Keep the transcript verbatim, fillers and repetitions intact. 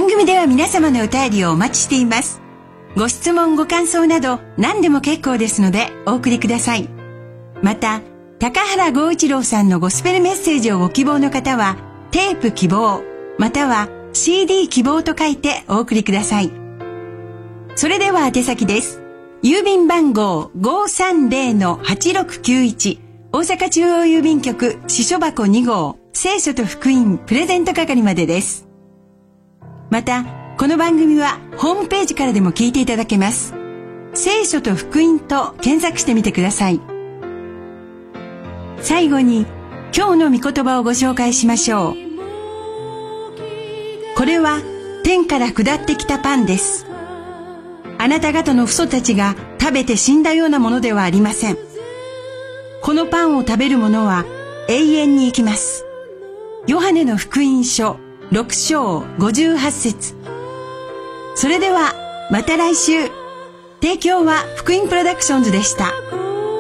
番組では皆様のお便りをお待ちしています。ご質問ご感想など何でも結構ですのでお送りください。また高原剛一郎さんのゴスペルメッセージをご希望の方はテープ希望または シーディー 希望と書いてお送りください。それでは宛先です。郵便番号 ごーさんぜろのはちろくきゅういち 大阪中央郵便局支所箱に号聖書と福音プレゼント係までです。またこの番組はホームページからでも聞いていただけます。聖書と福音と検索してみてください。最後に今日の御言葉をご紹介しましょう。これは天から下ってきたパンです。あなた方の父祖たちが食べて死んだようなものではありません。このパンを食べる者は永遠に生きます。ヨハネの福音書ろく章ごじゅうはち節。それではまた来週。提供は福音プロダクションズでした。